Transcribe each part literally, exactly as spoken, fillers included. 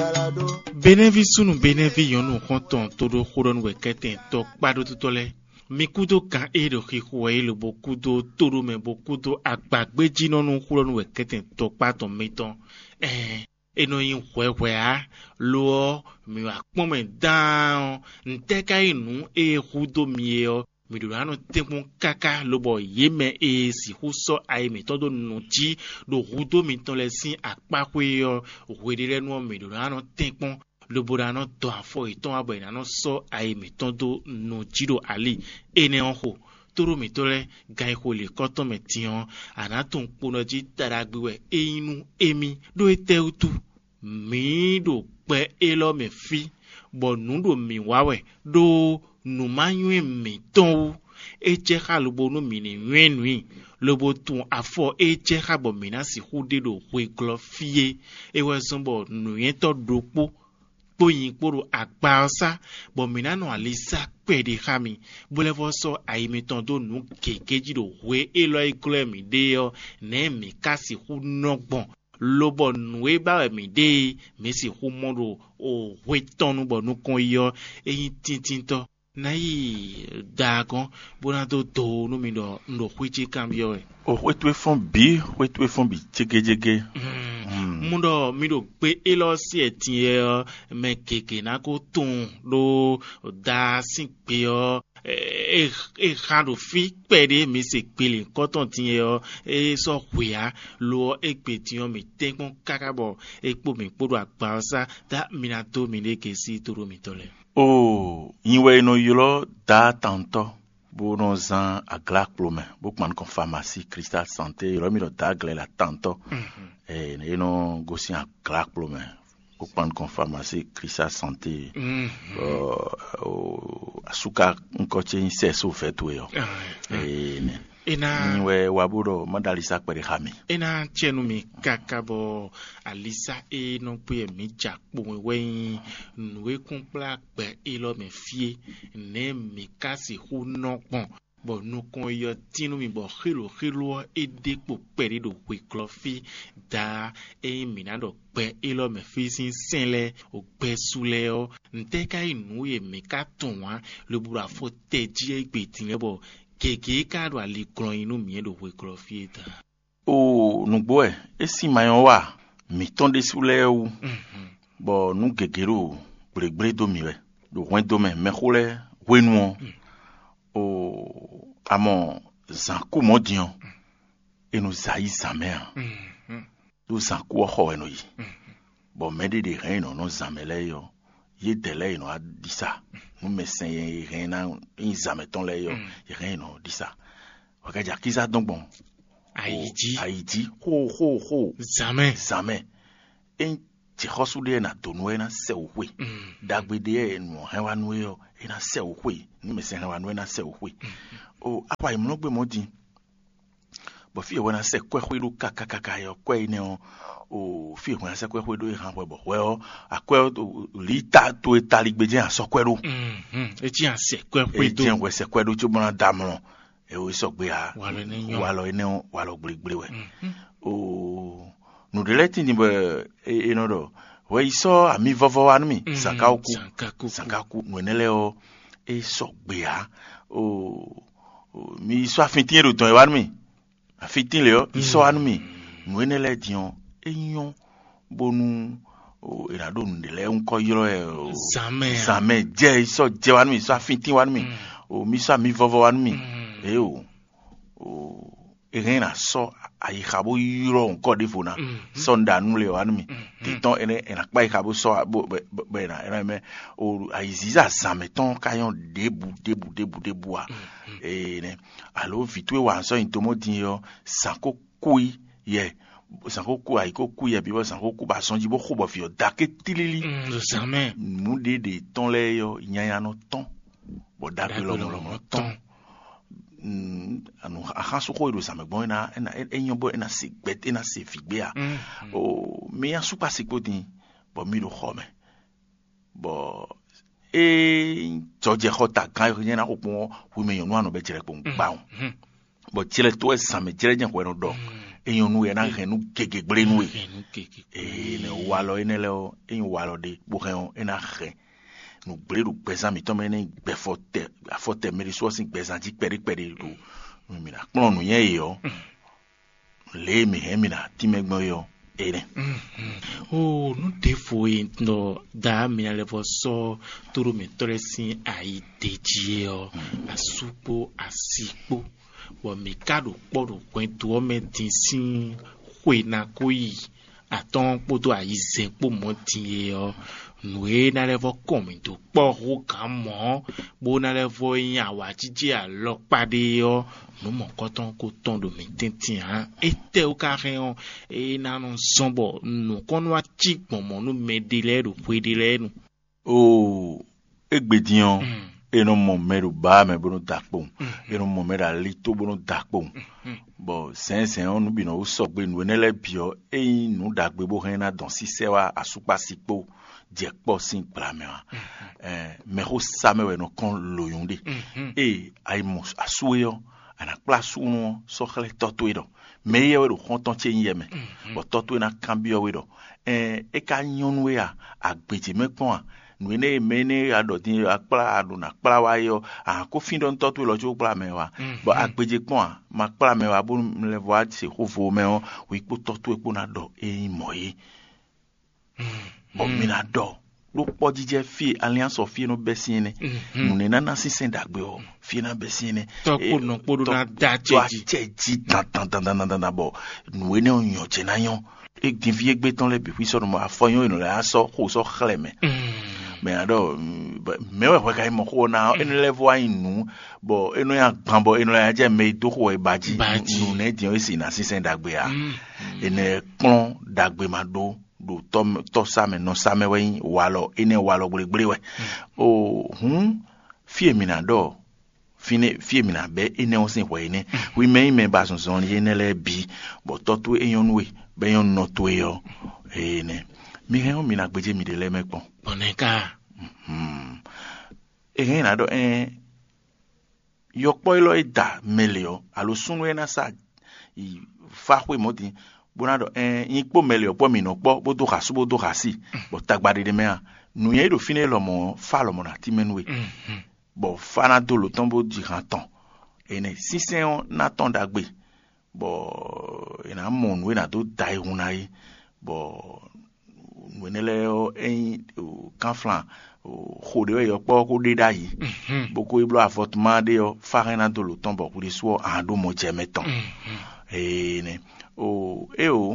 Benevi sunu benevi yonu konton todo khoron weketen to kpado tutole. Mi kudo kan e do khikwa e lo bokudo todo me bokudo agbagbe jinonu khoron weketen to kpato meton. Eh eno yin hwewe a lo mi wa pome down nteka inu e hudo mieo mi do ano tempon kaka lobo yeme e si huso ai mi todo nuji do hudo mi ton lesin apakwe yo wedire no mi do ano tempon loborano to afo iton abo inano so ai mi todo nuji do ali ene onho toro mi tole gai hole koto metion anaton ponoji taragwe einu emi do eteutu mi do pe elo me fi bo nudo mi wawe do nu manyu mi ton e je ha lobo no mi ni nwenui lobo tun afo e je ha bo mi na si hude do we glo fie e we sombo nu yen to dopo poyin poro agba osa bo mi na no alisa pede ha mi bolevo so ai mi ton do nu kekeji do we elo e glo mi de yo ne mi kasi hu nogbon lobo nwe ba mi de mi si hu modo o we tonu bo nu kon yo eyin tintin to na yi dagon bona do do no mi do ndo hwichi kambio e o hwetwe fon bi hwetwe fon bi jegejege mundo mi do pe elo si etin e me keke na ko ton do da sin pe o e e hando fi pede mi se pele koton tin e e so hwea lo e pe tin o mi tenkon kakabo e po mi podo agba sa da mi na to mi le ke si toro mi tole. Oh, inwe no yolo da tanto bo no zan a glak plome bo man kon pharmacie Cristal Santé yolo mi do da gle la tanto eh ne no go si a glak plome bo man kon pharmacie Cristal Santé oh asuka nko che inse so fetu yo eh ne ena inwe wabudo madalisa kwere hami ena chenu mi kakabo alisa e no pe mi japo we nwe kunpla pe ilo me fie ne mi kasi hu nokpon bo nu kon yo tinu mi bo khilo khilo e depo pere do we clofi da e mi na do pe ilo me fi sin senle o pe sule o nteka inu e mi ka tun wa lo bura fo teji e gbe tin bo keke kado ali kron inu mi do we clofieta o nugbo e esi mayon wa mi ton de sule ou bo nu gegero gregbre do mi we do wen do me me khole wenu o amon zanku modion e no zai zamer do zanku ho eno yi bo mede de reino no zamele yo ye dele no adisa nu mesen ye reina in zameton le yo ye reino disa wakaja kiza donc bon Haïti Haïti ho ho ho jamais jamais en ti hosude na tonwe na sewwe dagbede no hewanwe yo na sewwe nu mesen hewanwe na sewwe o apa imno gbe modi bo fi wona se kwehwe lu kakakaka yo kwe ne o fi wona se kwehwe do han bo we o akwe lita to etaligbeje asokweru mhm e ti an se kwehwe do e ti we se kweru ti bona damro e o so gbe a walo ne yo walo ene walo gbregbre we o nu de leti ni be e no do we iso ami vovo wan mi sankaku sankaku nu enele o e so gbe a o mi so afitin ro ton e wan mi afitin le o iso wan mi nu enele dion eyon bonu o irado nu de le nko yiro e jamais jamais je iso je wan mi so afitin wan mi o mi so ami vovo wan mi e o o erena so ayi khabo yiro nko de fona sonda nu le wan mi titon ene ena pa khabo so be na ena me o ayi ziza zameton kayon debu debu debu debu a e ne alo vitwe wa so intomo din yo sanko kui ye sanko ku ayi ko ku ye bi bo sanko ku ba sonji bo khubo fi o dake tilili jamais mu de de ton le yo nyanya no ton bo dake lo lo ton anu ahasu ko ido samegbon na na enyo bo na sigbet na se figbe a o me asu pasikoti bo mi do khome bo e toje khota kan yo nyana ko pon wi me yonu anu be jere pon gbaun bo jere to e same jere jen ko no do eyon nu e na renu gege gbre nu e Renu keke. e ne walo ene le o en walo de bo hen e na re nu gbre du pesa mi to me ne gbe fote afote me so sin pesa ji pere pere du mi na klon nu yen yo le mi he mi na ti me gbon yo ene Oh, no defo no da mina levo so turu me tore sin ai deji o asupo asipo wo me kado podo kwentu o me tin sin kwe na koyi aton podo ai zenpo mo tin e o nwe na levo komi to po ho kan mo bo na levo yin awa jiji alopade o no mo koton ko ton do me tintin ha ete o ka reon e na no sombo no konwa chik momo no medele do pwedele no o egbedion eno mo meru ba me bono dakpo eno mo mera lito bono dakpo bo sen sen onu bi no o so gbe nu enele bio e nu dagbe bo hen na don si se wa asupa sipo je po sin pra me wa eh me ho sa me we no kon loyunde e ai mo asuyo ana place unu so khale totuido me ye we do konton che yeme bo totu na cambio we do eh e ka nyonwe a agbeje me pon a nu ne me ne adoti akpla adu na akpla wa yo a ko fin don totu lo jo kpla me wa bo agbeje pon a ma kpla me wa bo le voa se ko vo me o wi po totu e po na do e mo yi bo mi na do lo po jije fi alliance of fi no besine nu ne na na sisen dagbe o fi na besine to ko no podo na da cheji cheji tan tan tan tan tan bo nu ne o yan che na yan e din fi egbe ton le bi fi so mo afoyon ino le aso ko so khleme me ado me we we kai mo ko na eno level wa inu bo eno ya gbanbo eno ya je me do ko e baji nu ne din o si na sisen dagbe a ene klon dagbe ma do do to to same no same we walo ene walo gbegbere we o hun fie mi na do fine fie mi na be ene o sin we ne we me me ba son son ene le bi bo to to eyon we be yon no to yo ene mi he o mi na gbeje mi de le me pon boneka hmm e he na do eh yo poilo ida melio alo sunu ena sa i fa we modi bonado eh ipo melio po mi no po bo do kasu bo do kasi bo tagbade de me a nu ye do fine lo mo fa lo mo na ti menwe bo fa na do lo ton bo di kan ton ene si se on na ton dagbe bo ina mo nu na do dai hunai bo wenele o en kan flan o khode we yo po ko de dai bo ko iblo afortement de yo fa na do lo ton bo ko de so an do mo je meton ene o e o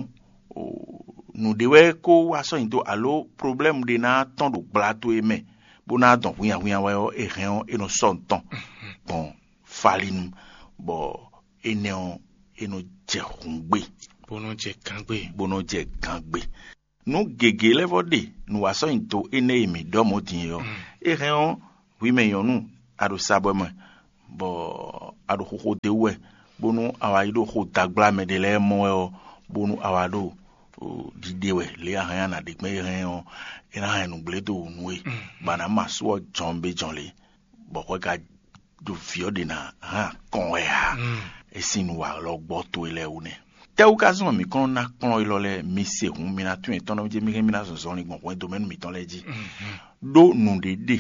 nu dewe ko aso into alo problem de na ton do blato e me bo na don wian wian wa o e ren e no son ton bon falin bo ene o eno je hungbe bono je kangbe bono je kangbe nu gege level de nu aso into ene mi do mo tin yo e ren wi me yo nu ado sabo mo bo ado ko de we bonu awaido ko tagla me de le mo o bonu awado didewe le ahan na de me ren o ina han nu bledo nuwe bana maso jombe jonle bo ko ga do fio de na ha kon ya e sinu wa lo gbo to ile une te occasion mi kon na kon ilo le mi se hun mi na tu en ton je mi mi na so so ni gbon point domaine mi ton le di do nu de de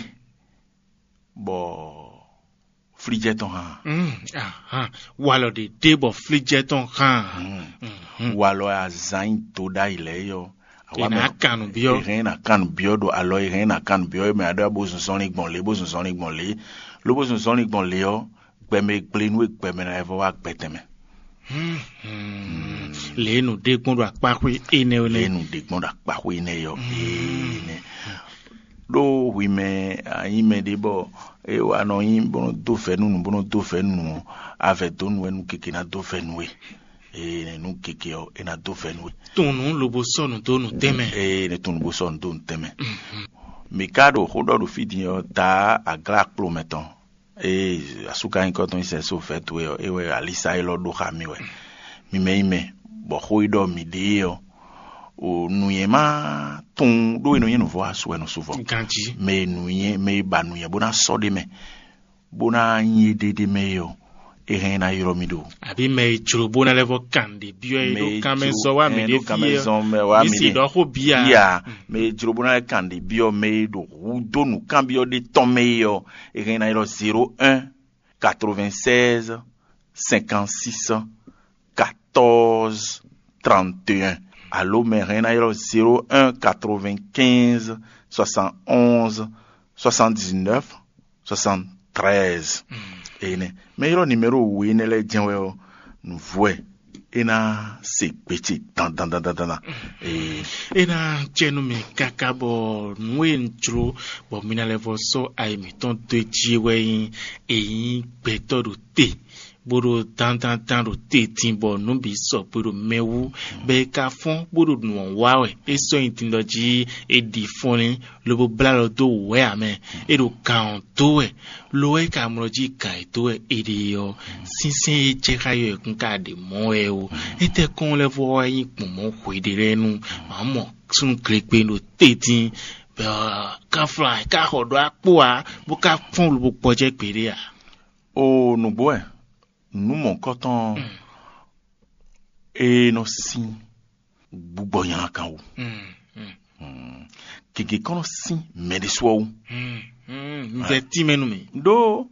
bo frijeton ha mm aha walo de debo frijeton ha walo a zain to da ile yo ina kanu bio ina kanu bio do alo ina kanu bio me ada bo sun son ni gbon le bo sun son ni gbon le lo bo sun son ni gbon le yo gbe me gbe nu gbe me na evo wa peteme le nu de gbon do apakwe ene one le nu de gbon do apakwe ene yo ene do wi me ayin me de bo e wa no yin bono do fe nu bono do fe nu ave do nu enu keke na do fe nu e nu keke o e na do fe nu tunu lobo sonu do nu teme e ne tunu bo sonu do nu teme mikado hodo do fidi yo ta agra plo meton e asuka nko ton se so fe tu e we alisa e lo do khami we mi me ime bo hoido mi de yo o nuyema ton do eno yen vo aso eno souvent kanji me nuye me ba nuye bona so de me bona yin de de me yo e rien na yoro mi do abi me chrobo na level kan de bio e do kamen so wa me de kamen so me wa mi de do ho bia bia me chrobo na kan de bio me do do nu kan bio de ton me yo e rien na yoro zéro un quatre-vingt-seize cinquante-six quatorze trente et un. Allo me rien na yoro zéro un quatre-vingt-quinze soixante-onze soixante-dix-neuf soixante-treize. Ene me yoro numéro oui ne le djenwe nous voit ena se petit dan dan dan dan e ena chenu me kakabo nwenchro bo mina level so ai mi ton de jiwe e beto do te boro dan dan dan do te timbo no bi so boro mewu be ka fon boro nu wawe e so intindo ji e di foni lobo blalo do we ame e do kan to e lo e ka mroji kai to e ide yo sinsin e che kayo kun ka de mo e o e te kon le vo yin pon mo kwedere nu mamo sun krepe no tetin be ka fly ka hodo apo a bo ka fon lobo poje pere a o no boy nous mon coton et nos si buboyan kan ou keke kono si me de so ou nous ti menu me do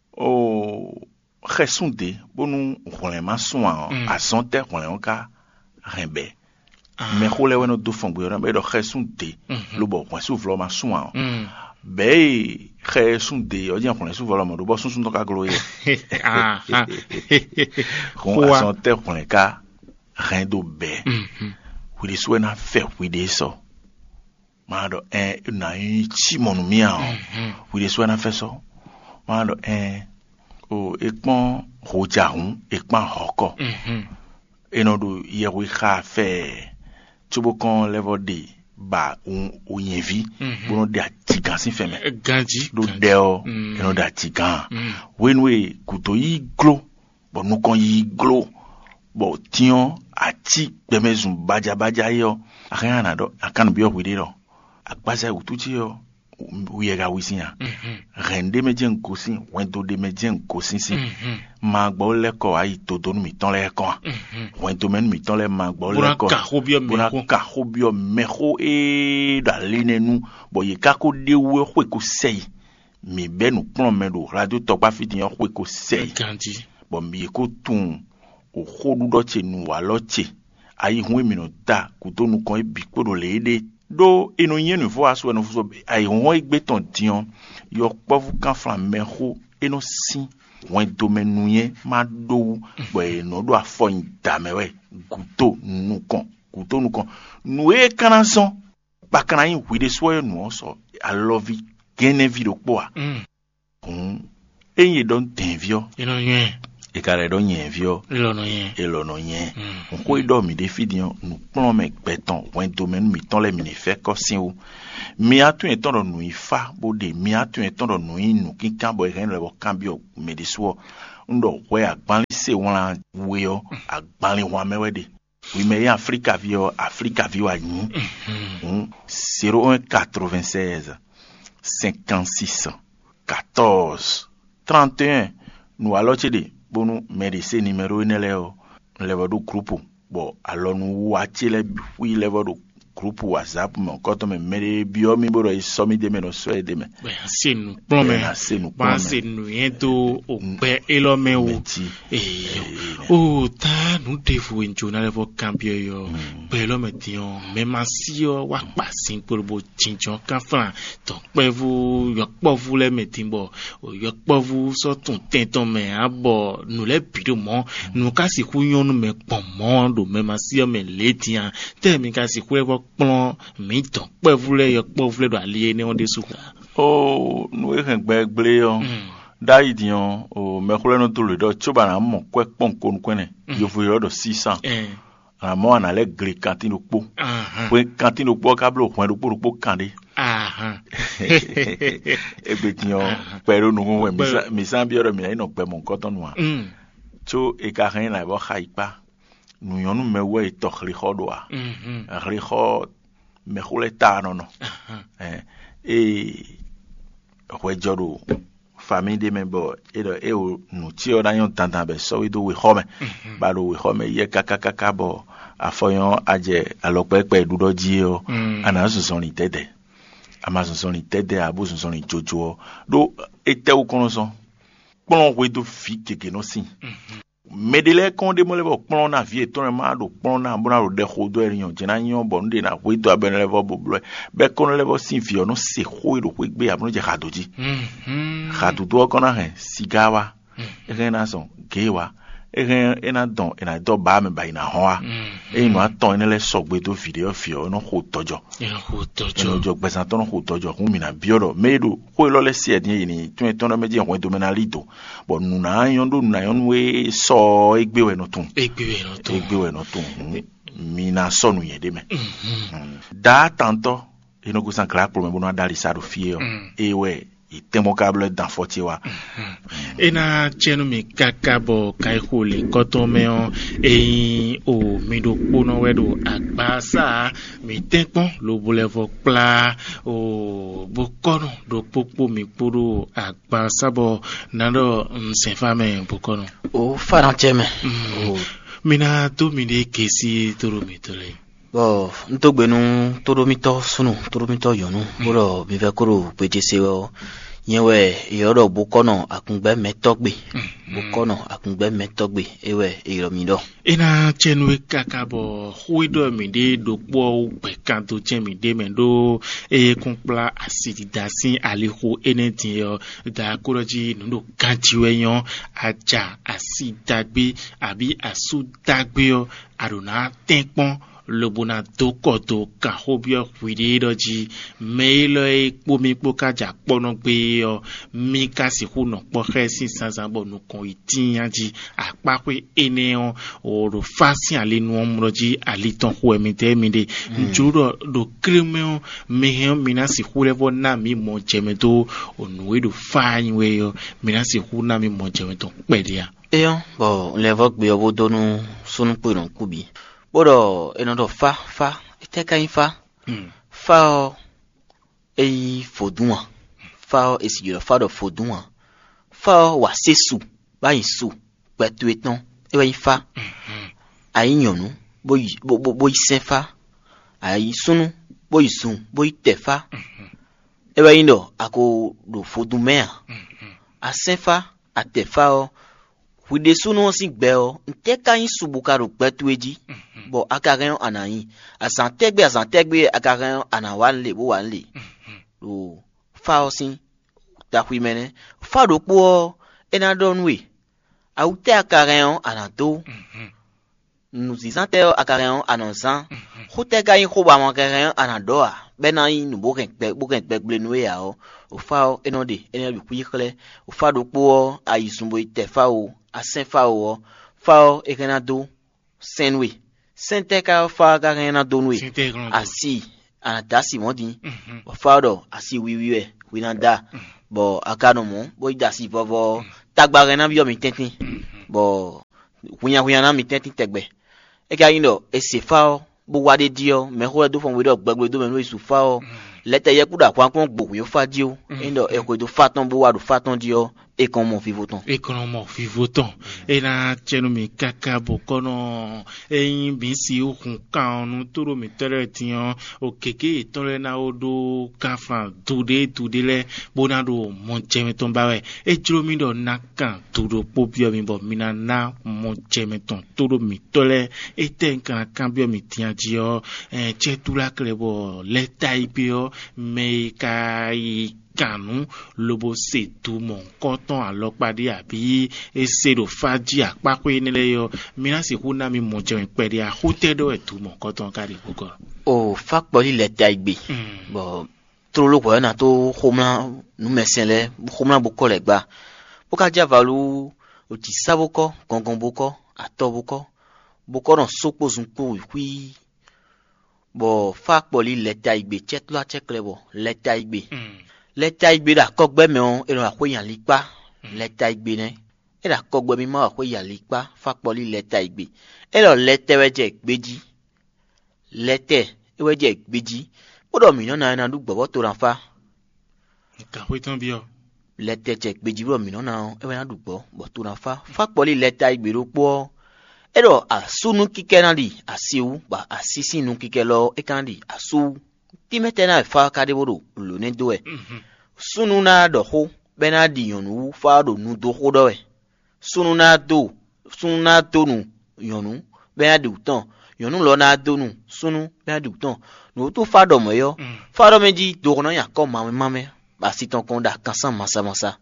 o resunde bonu rolema so a sonte rolema ka rembe me khole weno do fongo yo me do resunde lo bo kwa su vlo ma so be resunde o dia kon su vlo ma do bo sun sun to ka gloye ah ah kon a sonte rolema ka rendo be we de so na fe we de so mado eh na chi monu mia we de so na fe so mado eh o ekpon rojarun ekpon hoko mhm enodo yewe kha fe tubo kon level de ba un oyenvi bono de atigan sin feme ganji do deo enodo atigan wenwe kuto yi glo bo nu kon yi glo bo tion ati bemezun baja baja yo akan na do akan bi o wide do agbaza utuchi yo uyega wisinya rende medien kosin wento de medien kosin si magbo leko ayi todo mi ton le kon wento men mi ton le magbo leko bona ka hobio meho e da linenu bo ye kako de we hwe ko sei mi benu plon medo radio to pa fiti yo hwe ko sei kanji bo mi ko tun o hodu do che nu wa lo che ayi hwe mi no da kutonu kon e bi podo le de do eno yenu vo aso no fo ai won igbe ton dion yo povu kan flan meho eno si won domaine nuye ma do bo eno do afo ndamewe guto nukon guto nukon nu e kananson ba kana yin we de so nu so I love it gene video po a mm enye don tenvio eno yen e kare don yen vio elono yen elono yen on ko do mi de fidion nous plon me beton won domaine mi ton le mi ne fait kosin ou mi atu eton do nu ifa bo de mi atu eton do nu inu kin kan bo ren le bo cambio me de so ndo we agban se won we yo agban le wa mewe de oui mais Africa vio Africa vio a ni zéro un quatre-vingt-seize cinquante-six quatorze trente et un nous alors de bonu medicine numéro neleo level do groupe bo alors nous watele oui level do groupe WhatsApp mon koto me mere bio mi boro isomi de me no so de me be asenu plome asenu ba asenu yento o be elo me o eh o ta nu defu enjo na level campio yo be lo me tion me masio wa pa sin porbo chinchon kan fan to pe vu yo po vu le metimbo o yo po vu so tun tenton me abo nu le bido mo nu ka si ku yon me pon mo do me masio me letian te mi ka si ku plon mi ton pe vule yo po vule do ali ni on de su o nu e kan gbe gble yo da idion o me khole no to le do choba na mo kwe pon kon kwene yo fu yo do six cents eh a mo na le gre kantin okpo we kantin okpo ka blo kwen okpo okpo kande aha e be tion pero nu we mi san bi oro mi na no pe mon koton wa cho e ka ren na bo khaipa nu yonu me we to khrihodoa mhm khriho me khule ta no no eh e we jodo famille de me bo e do e o nu ti o da yon tantan be so we do we home ba do we home ye kaka kaka bo afoyon aje alopepe du do ji o ana so so ni tede ama so so ni tede abu so so ni jojo do e te o kono so pon we do fi keke no sin medele kon de mo le bo pon na vie ton ma do pon na bona ro de ho do eriyan jena yan bo nde na we do aben le bo bo be kon le bo sin fi no se ho ro we gbe abun je kadoji mhm khadu do kon na he sigawa e na so gewa e ena don ena do ba me ba ina ho a e no aton ene le sogbe to video fi o no ho tojo e ho tojo no jo gbesan to no ho tojo hu mi na bioro medo ho lo le si edin ni tun to no meje ho do me na lido bo nu na yon do na yon we so egbe we no tun egbe we no tun egbe we no tun mi na so nu ye de me da tanto e no go san kra pro me bo no dali sa do fi e we itemokable dans fortiwa ena chenu mi kakabo kaikole kotomeo e o mido pono wedo agbasa mi tenpon lo bolevo pla o bokono do popo mi poro agbasa bo nando nsenfame bokono o faranteme o mina to mi de kesi toro mi tole bo ntogbenu toromito sunu toromito yonu boro mi fe koro pejese o yewe yoro bukono akungbe metogbe bukono akungbe metogbe ewe iromido ina chenwe kakabo huido mi de dopo pe kanto chemi de mendo e kunpla asidi dasin alihu enetin yo da koroji nundo kantiwe yon aja asidagbe abi asudagbe yo aruna tenpon lobona dokoto ka hobio widedoji mailo e pomi pokaja pono gbe o mi kasi hu no po hesin sansanbo no kon itiyanji apapwe eneon oro fasin ale nu omroji aliton hu emite mi de njuro do kremeo mehem minasi hulevo na mi mo jemeto onwe do fayin we yo minasi hu na mi mo jemeto pedia eyo bo levo gbe obodonu sunu pe no kubi bodo enodo fa fa iteka infa mm. fa o e fodunwa fa o esigiro fa do fodunwa fa o wa sesu ba insu petu etan e wa infa mhm ayiyonu boy bo boy sefa ayi sunu boy sun boy tefa mhm e wa indo ako do fodumea mhm asefa atefa o wide sunu si gbe o nteka insu bukaro petu eji bo akaren anayin asantegbe asantegbe akaren anawale bo wale o faosin takwimene fado po enadonwe aute akaren anato nous isante akaren anonsan hoteka yin ko ba mon akaren anadoa benayin nubo kenpe bo kenpe gbenwe ya o o fao enode enebe kuyikle o fado po ayisunbo itefa o asenfa o fao ekenado senwe Senteka fa garena donwe asi anadasi modi bo fado asi wiwiwe winanda bo akano mo bo idasi vovo tagbare na bi o mi tentin bo hunya hunya na mi tentin tegbe e ka yindo e se fa bo wade dio me ho do fon we do gbagbe do me no isu fa o lete ye kuda kwa kon gbo yo fa dio indo e ko do faton bo wa do faton dio e kon mo vivoton e kon mo vivoton e na chenu mi kaka bokono eyin bi si okun kan nu toro mi tere tian o keke ton le na odo kafan tude tude le bonado mo jeme ton bawe e juro mi do na kan tudo popio mi bo mi na na mo jeme ton toro mi tole e ten kan kan bio mi tian jio e che tula klebo le taipio me kai kanu lobo se tu mon koton alopade abi ese do faji apako enile yo mina se hu na mi mo je pede a hotedo e tu mon koton kare boko o fakpoli le taigbe bo trolo ko na to homla nu mesenle homla boko le gba boka javalu o ti saboko gongon boko atoboko boko ron sopo zunpo wi bo fakpoli le taigbe chetla cheklebo le taigbe leta igbe da kogbe me on ero akweyan lipa leta igbe ne era kogbe mi ma akweyan lipa fakpoli leta igbe ero lete weje gbeji lete weje gbeji odo mi na na du gbobo to ran fa ka we tan bi o lete check beji bro mi no na e na dugbo but to na fa fa poli leta igbero po ero asunu kike na di asiu ba asisi nu kike lo e kan di asu ti mete na fa ka de bodo lo ne do e sunu na do ho be na di yonu fa do nu do ho do e sunu na do sunu na do nu yonu be na di utan yonu lo na do nu sunu be na di utan no to fa do mo yo fa do meji do no ya ko mame mame ba si ton konda kansan masa masa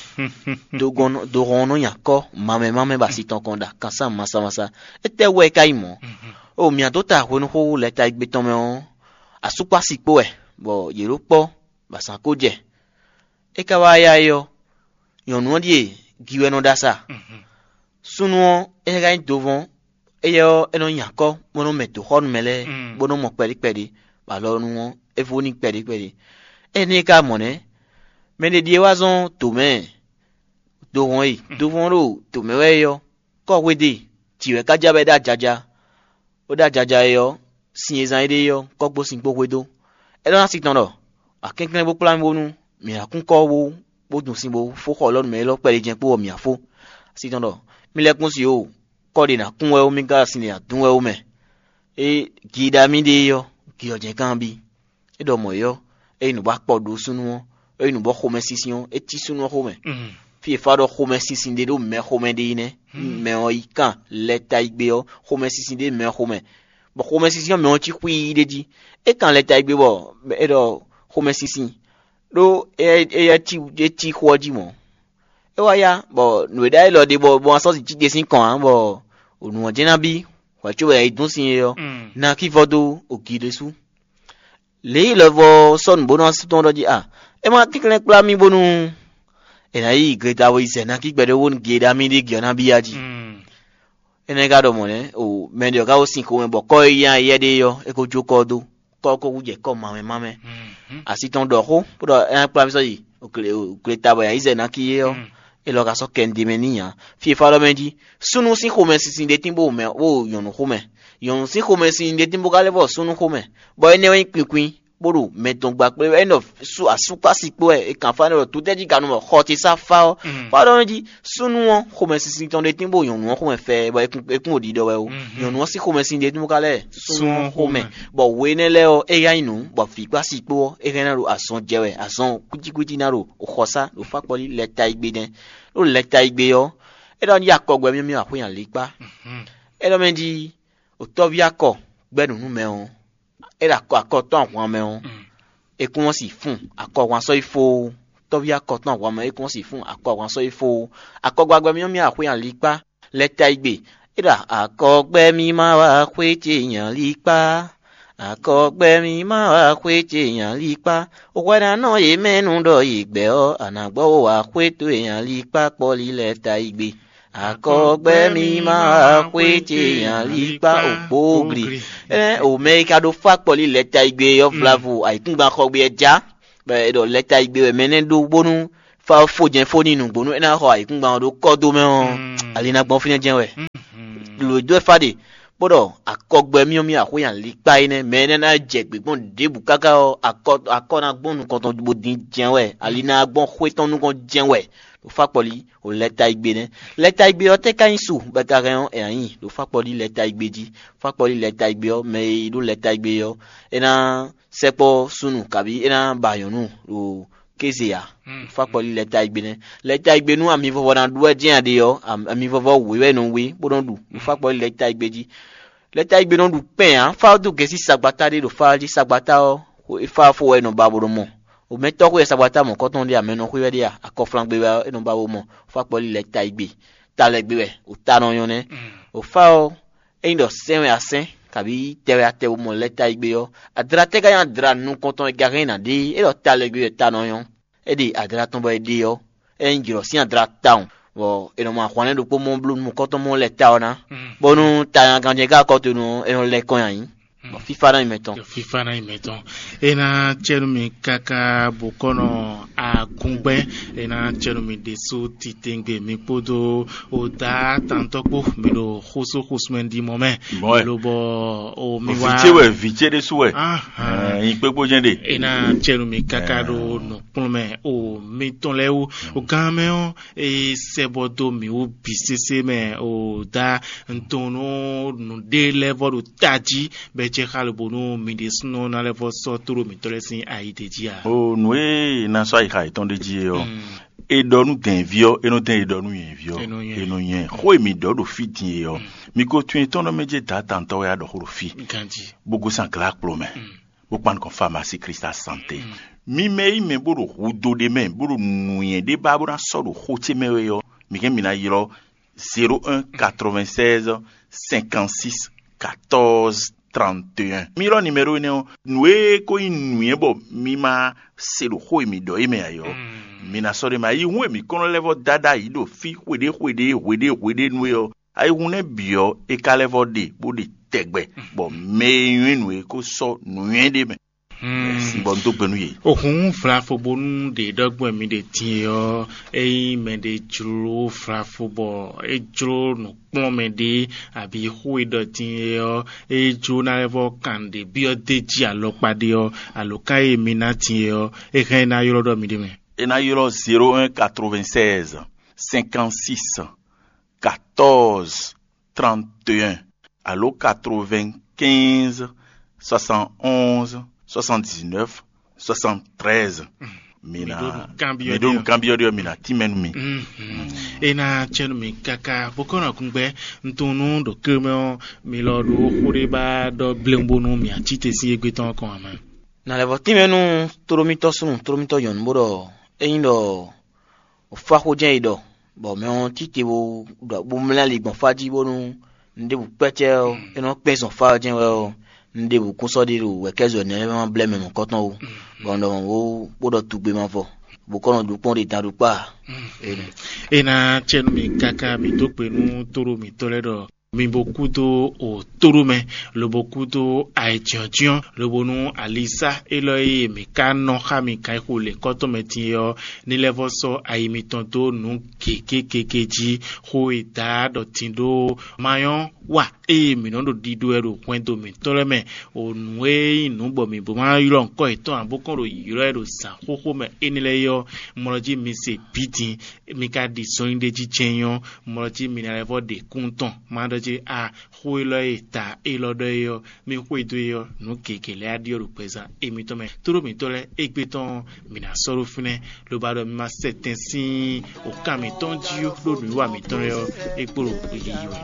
dogon dorono yako mame mame ba si ton konda kansan masa masa ete we kaimo o mi adota honu ho leta igbe ton me on asupa sipo e bo yeropo ba san ko je e ka wa ya yo yonu die giwe no dasa sunu e ga dovon e yo eno yako mono meto hon mele bono mo peri peri ba lo nu e foni peri peri eni ka mone mais les diawazon tomé doron yi doron ro tomé we yo ko wede tiwe ka jabe da jaja o da jaja yo sinzan ide yo ko gbo sin gbo wedo e don asitan do akenken bo plan wonu mi akun ko wo bo dun sin bo fo ko lorun me lo pere jen po mi afo asitan do mi lekun si o ko de na kun we o mi ga sin ya dun we o me e gida mi de yo ki o jen kan bi e do mo yo e nu ba po do sunu won e nu bo home sission e ti sunu home fi fa do home sissin de do me home de ine me o ikan leta igbe o home sissin de me home bo home sission me o ti kwi de di e kan leta igbe bo e do home sissin do e e ti e ti hoji mo e wa ya bo nu da lo de bo bo so ti de sin kan bo onu o jena bi wa chu e dun sin yo na ki vodo o gide su le le vo son bonus ton do di ah e ma tikle kla mi bonu e na yi greta wo ise na ki gbede won geda mi de giona biaji e na ga do mo ne o me de ga o sin ko me bo ko ya ye de yo e ko joko do ko ko wuje ko mame mame asi ton do ho pro e kla mi so yi o kle o greta bo ya ise na ki yo e lo ga so ken di menia fi fa lo meji sunu sin ko me sin de timbo me o yonu ko me yonu sin ko me sin de timbo ga le bo sunu ko me bo ene wen kwin boro meton gba pe end of su asupa sipo e kan fa no to deji ganu mo hoti sa fa o fa do meji sunu won ko me sisin ton de timbo yonu won ko me fe bo ekun ekun odido we o yonu won si ko me sin de timbo kale sunu ko me bo we ne le o e ya inu bo fi gba sipo e ren ro ason jewe ason kujikuji na ro o khosa lo fa poli leta igbe den lo leta igbe yo e don ya ko gbe mi mi apoyan lepa e do meji o to bi akọ gbẹdun nu me o era ko akoto àwọn me on e kun wọ́n sì fún akọ wọn so ifo to bi akoto àwọn me e kun wọ́n sì fún akọ wọn so ifo akọgbagbe mi mi akwe yan lipa leta igbe era akọgbe mi ma wa kwe ti yan lipa akọgbe mi ma wa kwe ti yan lipa o wada no ye menu do igbe o anagbo wa kwe to yan lipa poli leta igbe akọgbe mi ma kwe ti yan lipa opogri eh o me ka do fa poli leta igbe yo flavo ai kun gba ko gbe eja be do leta igbe me ne do bonu fa fo jen fo ninu gbonu e na ho ai kun gba do ko do me on ali na gbon fini jen we lo do fa de bodo akọgbe mi mi akwo yan lipa ine me ne na je gbegbon de bukaka o akọ akọ na gbonu kan ton bo din jen we ali na gbon khwe ton nu kon jen we lo fa poli o leta igbe ne leta igbe o te kan su be ka ren e yin lo fa poli leta igbe ji fa poli leta igbe o me lo leta igbe yo e na sepo sunu kabi e na bayonu lo keze ya fa poli leta igbe ne leta igbe nu ami vovo na duwe jin ade yo ami vovo we we no we bo don du lo fa poli leta igbe ji leta igbe no du pen an fa do gesi sagbata de lo fa ji sagbata o e fa fo we no ba bo mo o me to ko e sagbata mo ko ton de ameno ko we dia akofran gbe e no ba wo mo fa poli leta igbe ta le gbe we o ta no yon ne o fa o e ndo senwe asen kabi tewe ate wo mo leta igbe yo adra te ga yan dra nu ko ton gare na de e do ta le gbe ta no yon e di adra ton bo e de yo e ngiro si adra town bo e no ma khwane do po mon blue mo ko ton mo leta ona bonu ta yan ganje ga ko to no e no le kon yan bon FIFA na imeton FIFA na imeton ena cherumi kaka bokono agungbe ena cherumi deso titengbe mipodo oda tantoko melo khoso khosmendi moment lo bo o miwa viche we viche de suwe ah eh ipepo jende ena cherumi kaka do no plome o mitonleu o gameo e sebodo mi o bisese me o da ntono no de level o taji beche halbono mi de sno na level so toro mi tolesin aidejia o noe na so ai kai ton de ji yo e donu ten vio e no ten e donu yen vio e no yen ho mi do do fitin yo mi ko tun ton no meje ta tanto ya do ho fi ganji bogo san claque plome bo pan kon pharmacie Crystal santé mi me me buru hudo de men buru nuyen de babura so do hote me yo mi ke mi na yiro zéro un quatre-vingt-seize cinquante-six quatorze trente et un miro numéro ne noe ko inuye bo mi ma se do ho mi do e me ayo mi na so de ma yi hu mi kono level dada yi do fi hwede hwede hwede hwede nu yo ai hu ne bio e ka level de bo de tegbe bo me yin nu e ko so nu yin de me si bon to gbenu ye ohun frafo bonu de dogbo mi de tin yo e me de juro frafo bo e juro no pon me de abi hu do tin yo e juro na level kan de bi o deji alopade yo aloka e mi na tin yo e kan na yoro do mi de me e na yoro zéro un quatre-vingt-seize cinquante-six quatorze trente et un allo quatre-vingt-quinze soixante-onze soixante-dix-neuf soixante-treize mina midon cambio de mina timen mi ena chenu mi kaka bokona kungbe ntonu do kemo mi lo do khureba do blembonu mi atite si egbeton kon ama na levo timenu toromito sun toromito yon bodo eyin do o fa ko jen ido bo me on tite bo bo mla li gbon faji bonu nde bu pete eno peson fa jen we nde bu kunso de ru wekezo ne ma bleme mo koton o bondo o bodo tugbe ma fo bu kono du pon de taru pa ena chen mi kaka mi to pe nu toro mi toledo mi bokudo o torume lo bokudo aijonjon lo bonu alisa eloi mi kano ha mi kai ko le koto metin yo ni level so ai mi ton do nu kekekekeji ho ida do tindo mayon wa e mi no do dido ero kwento mi toleme onwe inu bo mi bo ma yiro nko itan abokon ro yiro ero sa koko me enile yo moroji mi se bidin mi ka di so inde ji jenyon moroji mi na level de kunton ma do je a huilo eta ilodo yo mi huido yo nu kekele adio ro pesa e mi to me toro mi tole egbeton mi na soro fune lo ba do mi ma setensin o ka mi ton ji yo lo mi wa mi ton yo e poro yiyo